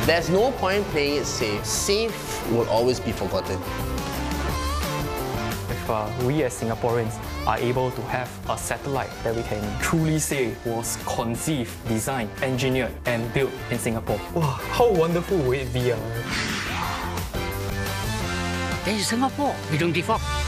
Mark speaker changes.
Speaker 1: There's no point playing it safe. Safe will always be forgotten.
Speaker 2: If we as Singaporeans are able to have a satellite that we can truly say was conceived, designed, engineered and built in Singapore. Wow, how wonderful would it be?
Speaker 3: In Singapore, we don't give up.